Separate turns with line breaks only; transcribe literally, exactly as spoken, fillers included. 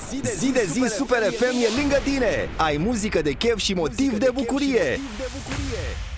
Zi de zi Super F M e lângă tine. Ai muzică de chef și motiv de bucurie.